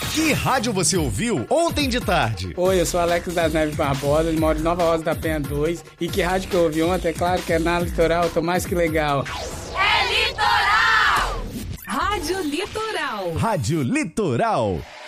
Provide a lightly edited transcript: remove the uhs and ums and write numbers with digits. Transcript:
Que rádio você ouviu ontem de tarde? Oi, eu sou Alex das Neves Barbosa, moro em Nova Rosa da Penha 2. E que rádio que eu ouvi ontem? É claro que é na Litoral, eu tô mais que legal. É Litoral! Rádio Litoral. Rádio Litoral.